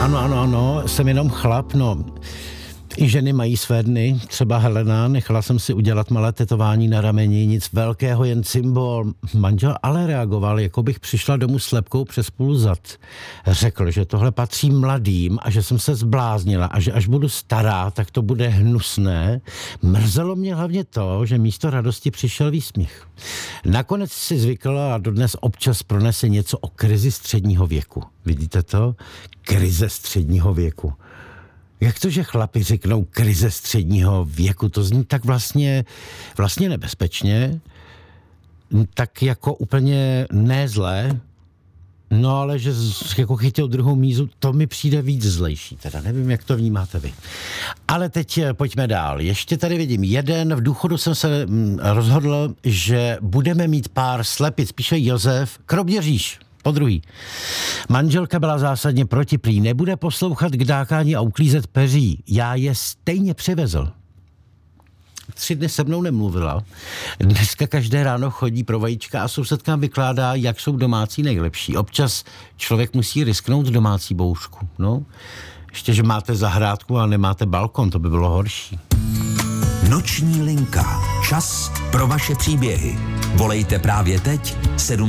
Ano, jsem jenom chlap, no. I ženy mají své dny, třeba Helena, nechala jsem si udělat malé tetování na rameni, nic velkého, jen symbol. Manžel ale reagoval, jako bych přišla domů s lepkou přes půl zad. Řekl, že tohle patří mladým a že jsem se zbláznila a že až budu stará, tak to bude hnusné. Mrzelo mě hlavně to, že místo radosti přišel výsměch. Nakonec si zvykla a dodnes občas pronese něco o krizi středního věku. Vidíte to? Krize středního věku. Jak to, že chlapi řeknou krize středního věku? To zní tak vlastně nebezpečně, tak jako úplně ne zlé, no ale že jako chytil druhou mízu, to mi přijde víc zlejší, teda nevím, jak to vnímáte vy. Ale teď pojďme dál. Ještě tady vidím jeden, v důchodu jsem se rozhodl, že budeme mít pár slepic, píše Josef Kroměříž. Podruhý. Manželka byla zásadně proti, prý nebude poslouchat k dákání a uklízet peří. Já je stejně přivezl. 3 dny se mnou nemluvila. Dneska každé ráno chodí pro vajíčka a sousedkám vykládá, jak jsou domácí nejlepší. Občas člověk musí risknout domácí bouřku. No, ještě, že máte zahrádku a nemáte balkon, to by bylo horší. Noční linka. Čas pro vaše příběhy. Volejte právě teď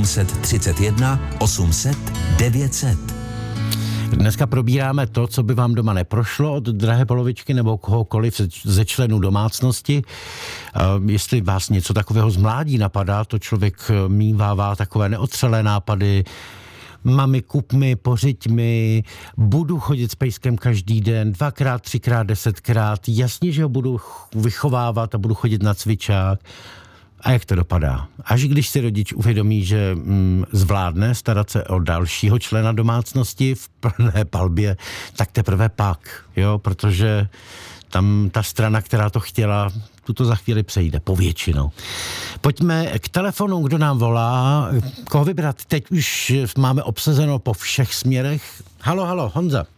731 800 900. Dneska probíráme to, co by vám doma neprošlo od drahé polovičky nebo kohokoliv ze členů domácnosti. Jestli vás něco takového z mládí napadá, to člověk mívává takové neotřelé nápady. Mami, kup mi, pořiď mi, budu chodit s pejskem každý den, 2x, 3x, 10krát, jasně, že ho budu vychovávat a budu chodit na cvičák. A jak to dopadá? Až když si rodič uvědomí, že zvládne starat se o dalšího člena domácnosti v plné palbě, tak teprve pak, jo, protože tam ta strana, která to chtěla, tuto za chvíli přejde, povětšinou. Pojďme k telefonu, kdo nám volá. Koho vybrat? Teď už máme obsazeno po všech směrech. Halo, Honza.